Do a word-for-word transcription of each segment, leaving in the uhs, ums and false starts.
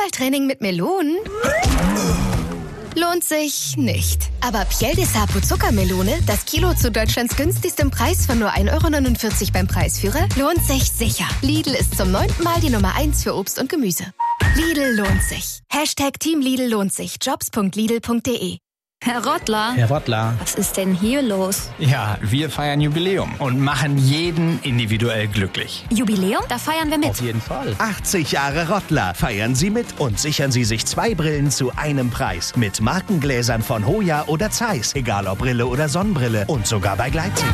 Fußballtraining mit Melonen? Lohnt sich nicht. Aber Piel de Sapo Zuckermelone, das Kilo zu Deutschlands günstigstem Preis von nur ein Euro neunundvierzig beim Preisführer, lohnt sich sicher. Lidl ist zum neunten Mal die Nummer eins für Obst und Gemüse. Lidl lohnt sich. Hashtag Team Lidl lohnt sich. Jobs punkt lidl punkt de. Herr Rottler. Herr Rottler. Was ist denn hier los? Ja, wir feiern Jubiläum und machen jeden individuell glücklich. Jubiläum? Da feiern wir mit. Auf jeden Fall. achtzig Jahre Rottler. Feiern Sie mit und sichern Sie sich zwei Brillen zu einem Preis. Mit Markengläsern von Hoya oder Zeiss. Egal ob Brille oder Sonnenbrille. Und sogar bei Gleitsicht.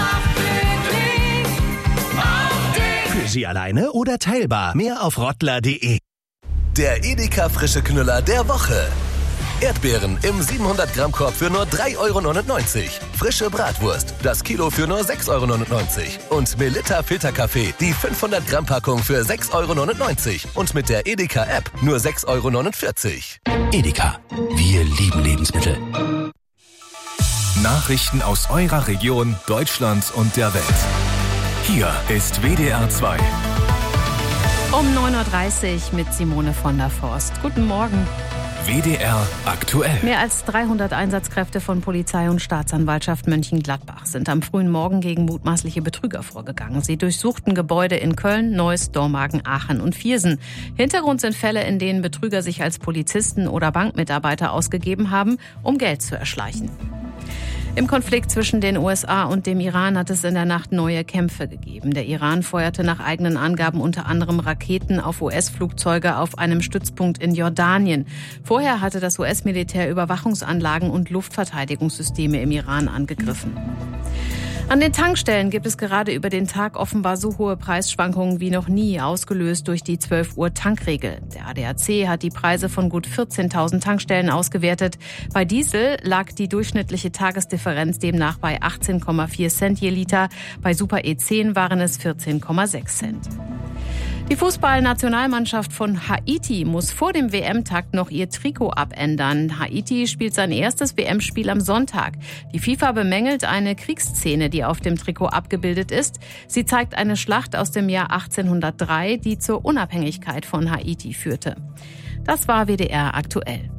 Für Sie alleine oder teilbar. Mehr auf rottler punkt de. Der Edeka frische Knüller der Woche. Erdbeeren im siebenhundert Gramm Korb für nur drei Euro neunundneunzig. Frische Bratwurst, das Kilo für nur sechs Euro neunundneunzig. Und Melitta Filterkaffee, die fünfhundert Gramm Packung für sechs Euro neunundneunzig. Und mit der Edeka App nur sechs Euro neunundvierzig. Edeka, wir lieben Lebensmittel. Nachrichten aus eurer Region, Deutschland und der Welt. Hier ist W D R zwei. Um neun Uhr dreißig mit Simone von der Forst. Guten Morgen. W D R aktuell. Mehr als dreihundert Einsatzkräfte von Polizei und Staatsanwaltschaft Mönchengladbach sind am frühen Morgen gegen mutmaßliche Betrüger vorgegangen. Sie durchsuchten Gebäude in Köln, Neuss, Dormagen, Aachen und Viersen. Hintergrund sind Fälle, in denen Betrüger sich als Polizisten oder Bankmitarbeiter ausgegeben haben, um Geld zu erschleichen. Im Konflikt zwischen den U S A und dem Iran hat es in der Nacht neue Kämpfe gegeben. Der Iran feuerte nach eigenen Angaben unter anderem Raketen auf U S-Flugzeuge auf einem Stützpunkt in Jordanien. Vorher hatte das U S-Militär Überwachungsanlagen und Luftverteidigungssysteme im Iran angegriffen. An den Tankstellen gibt es gerade über den Tag offenbar so hohe Preisschwankungen wie noch nie, ausgelöst durch die zwölf Uhr Tankregel. Der A D A C hat die Preise von gut vierzehntausend Tankstellen ausgewertet. Bei Diesel lag die durchschnittliche Tagesdifferenz demnach bei achtzehn Komma vier Cent je Liter. Bei Super E zehn waren es vierzehn Komma sechs Cent. Die Fußballnationalmannschaft von Haiti muss vor dem W M-Takt noch ihr Trikot abändern. Haiti spielt sein erstes W M-Spiel am Sonntag. Die FIFA bemängelt eine Kriegsszene, die auf dem Trikot abgebildet ist. Sie zeigt eine Schlacht aus dem Jahr achtzehnhundertdrei, die zur Unabhängigkeit von Haiti führte. Das war W D R aktuell.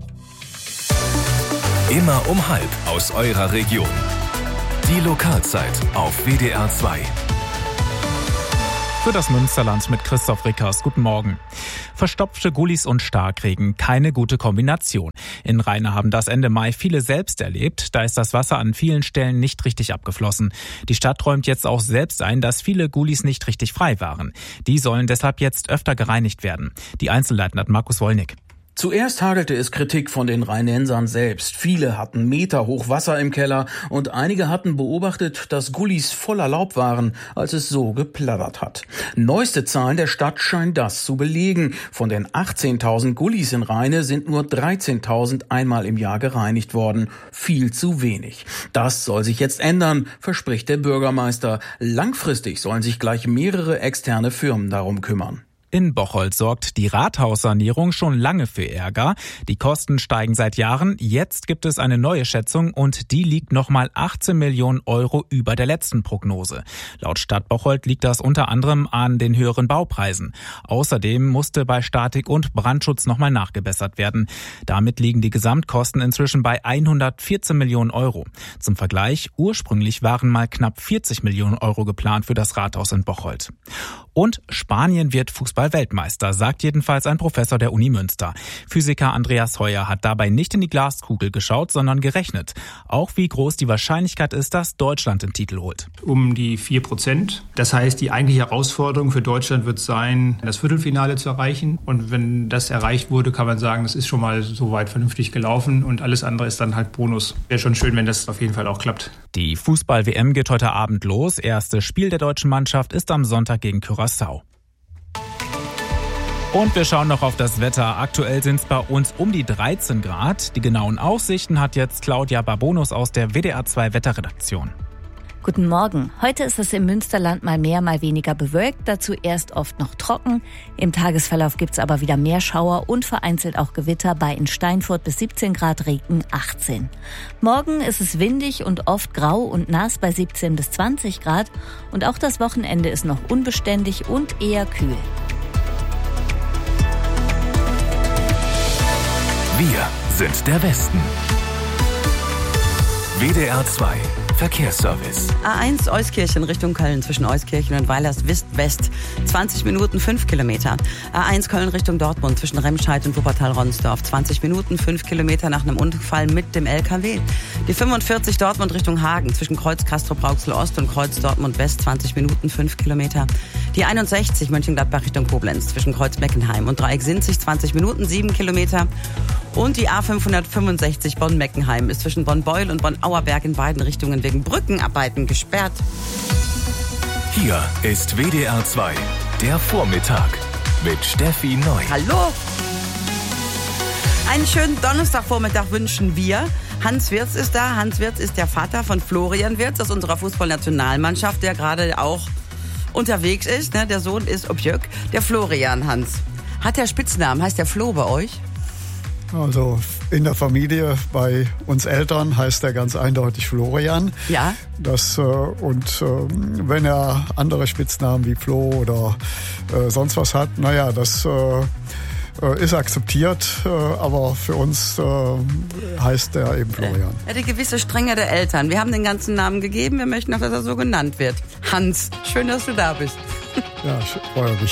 Immer um halb aus eurer Region. Die Lokalzeit auf W D R zwei. Für das Münsterland mit Christoph Rickers. Guten Morgen. Verstopfte Gullis und Starkregen, keine gute Kombination. In Rheine haben das Ende Mai viele selbst erlebt. Da ist das Wasser an vielen Stellen nicht richtig abgeflossen. Die Stadt räumt jetzt auch selbst ein, dass viele Gullis nicht richtig frei waren. Die sollen deshalb jetzt öfter gereinigt werden. Die Einzelheiten hat Markus Wollnick. Zuerst hagelte es Kritik von den Rheinensern selbst. Viele hatten meterhoch Wasser im Keller und einige hatten beobachtet, dass Gullis voller Laub waren, als es so geplattert hat. Neueste Zahlen der Stadt scheinen das zu belegen. Von den achtzehntausend Gullis in Rheine sind nur dreizehntausend einmal im Jahr gereinigt worden. Viel zu wenig. Das soll sich jetzt ändern, verspricht der Bürgermeister. Langfristig sollen sich gleich mehrere externe Firmen darum kümmern. In Bocholt sorgt die Rathaussanierung schon lange für Ärger. Die Kosten steigen seit Jahren. Jetzt gibt es eine neue Schätzung und die liegt nochmal achtzehn Millionen Euro über der letzten Prognose. Laut Stadt Bocholt liegt das unter anderem an den höheren Baupreisen. Außerdem musste bei Statik und Brandschutz nochmal nachgebessert werden. Damit liegen die Gesamtkosten inzwischen bei hundertvierzehn Millionen Euro. Zum Vergleich, ursprünglich waren mal knapp vierzig Millionen Euro geplant für das Rathaus in Bocholt. Und Spanien wird Fußball-Weltmeister, sagt jedenfalls ein Professor der Uni Münster. Physiker Andreas Heuer hat dabei nicht in die Glaskugel geschaut, sondern gerechnet. Auch wie groß die Wahrscheinlichkeit ist, dass Deutschland den Titel holt. Um die vier Prozent. Das heißt, die eigentliche Herausforderung für Deutschland wird sein, das Viertelfinale zu erreichen. Und wenn das erreicht wurde, kann man sagen, das ist schon mal soweit vernünftig gelaufen. Und alles andere ist dann halt Bonus. Wäre schon schön, wenn das auf jeden Fall auch klappt. Die Fußball-W M geht heute Abend los. Erstes Spiel der deutschen Mannschaft ist am Sonntag gegen Curaçao. Und wir schauen noch auf das Wetter. Aktuell sind es bei uns um die dreizehn Grad. Die genauen Aussichten hat jetzt Claudia Barbonus aus der W D R zwei Wetterredaktion. Guten Morgen. Heute ist es im Münsterland mal mehr, mal weniger bewölkt, dazu erst oft noch trocken. Im Tagesverlauf gibt es aber wieder mehr Schauer und vereinzelt auch Gewitter, bei in Steinfurt bis siebzehn Grad, Regen achtzehn. Morgen ist es windig und oft grau und nass bei siebzehn bis zwanzig Grad und auch das Wochenende ist noch unbeständig und eher kühl. Wir sind der Westen. W D R zwei Verkehrsservice. A eins Euskirchen Richtung Köln zwischen Euskirchen und Weilerswist-West. zwanzig Minuten, fünf Kilometer. A eins Köln Richtung Dortmund zwischen Remscheid und Wuppertal-Ronsdorf. zwanzig Minuten, fünf Kilometer nach einem Unfall mit dem L K W. Die fünfundvierzig Dortmund Richtung Hagen zwischen Kreuz Castrop-Rauxel-Ost und Kreuz Dortmund-West. zwanzig Minuten, fünf Kilometer. Die einundsechzig Mönchengladbach Richtung Koblenz zwischen Kreuz Meckenheim und Dreieck Sinzig. zwanzig Minuten, sieben Kilometer. Und die A fünfhundertfünfundsechzig Bonn-Meckenheim ist zwischen Bonn-Beuel und Bonn-Auerberg in beiden Richtungen wegen Brückenarbeiten gesperrt. Hier ist W D R zwei, der Vormittag mit Steffi Neu. Hallo! Einen schönen Donnerstagvormittag wünschen wir. Hans Wirz ist da. Hans Wirz ist der Vater von Florian Wirz aus unserer Fußballnationalmannschaft, der gerade auch unterwegs ist. Der Sohn ist Objöck. Der Florian, Hans. Hat der Spitznamen? Heißt der Flo bei euch? Also in der Familie, bei uns Eltern heißt er ganz eindeutig Florian. Ja. Das, äh, und äh, wenn er andere Spitznamen wie Flo oder äh, sonst was hat, naja, das äh, ist akzeptiert, äh, aber für uns äh, heißt er eben Florian. Er hat eine gewisse Strenge der Eltern. Wir haben den ganzen Namen gegeben, wir möchten auch, dass er so genannt wird. Hans, schön, dass du da bist. Ja, ich freue mich.